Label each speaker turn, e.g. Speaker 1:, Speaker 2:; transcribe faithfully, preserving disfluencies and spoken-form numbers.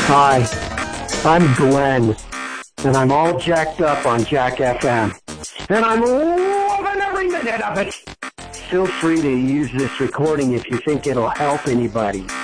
Speaker 1: Hi, I'm Glenn, and I'm all jacked up on Jack F M, and I'm loving every minute of it. Feel free to use this recording if you think it'll help anybody.